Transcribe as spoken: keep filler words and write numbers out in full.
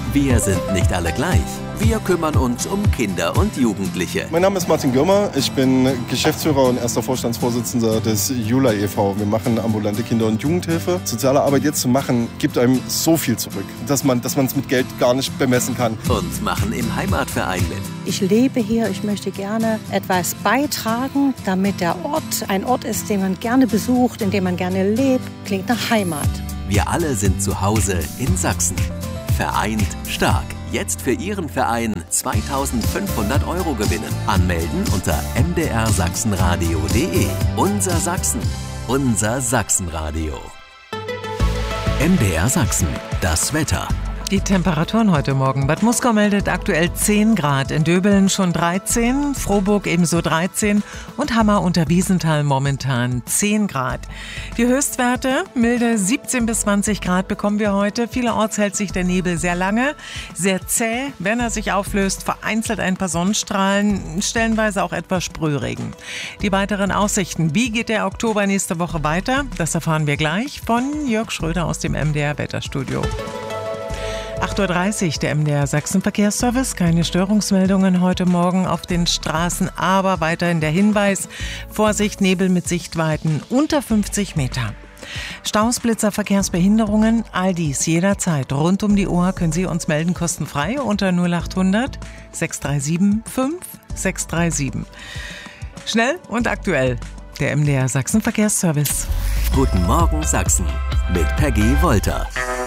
Wir sind nicht alle gleich. Wir kümmern uns um Kinder und Jugendliche. Mein Name ist Martin Gürmer. Ich bin Geschäftsführer und erster Vorstandsvorsitzender des Jula e V Wir machen ambulante Kinder- und Jugendhilfe. Soziale Arbeit jetzt zu machen, gibt einem so viel zurück, dass man dass man es mit Geld gar nicht bemessen kann. Und machen im Heimatverein mit. Ich lebe hier, ich möchte gerne etwas beitragen, damit der Ort ein Ort ist, den man gerne besucht, in dem man gerne lebt. Klingt nach Heimat. Wir alle sind zu Hause in Sachsen. Vereint stark. Jetzt für Ihren Verein zweitausendfünfhundert Euro gewinnen. Anmelden unter m d r sachsenradio punkt de. Unser Sachsen. Unser Sachsenradio. M D R Sachsen. Das Wetter. Die Temperaturen heute Morgen. Bad Muskau meldet aktuell zehn Grad, in Döbeln schon dreizehn, Frohburg ebenso dreizehn und Hammer unter Wiesenthal momentan zehn Grad. Die Höchstwerte, milde siebzehn bis zwanzig Grad bekommen wir heute. Vielerorts hält sich der Nebel sehr lange, sehr zäh. Wenn er sich auflöst, vereinzelt ein paar Sonnenstrahlen, stellenweise auch etwas Sprühregen. Die weiteren Aussichten, wie geht der Oktober nächste Woche weiter? Das erfahren wir gleich von Jörg Schröder aus dem M D R Wetterstudio. acht Uhr dreißig, der M D R Sachsenverkehrsservice. Keine Störungsmeldungen heute Morgen auf den Straßen, aber weiterhin der Hinweis: Vorsicht, Nebel mit Sichtweiten unter fünfzig Meter. Staus, Blitzer, Verkehrsbehinderungen, all dies jederzeit rund um die Uhr können Sie uns melden, kostenfrei unter null acht hundert sechs drei sieben fünf sechs drei sieben. Schnell und aktuell, der M D R Sachsenverkehrsservice. Guten Morgen Sachsen mit Peggy Wolter.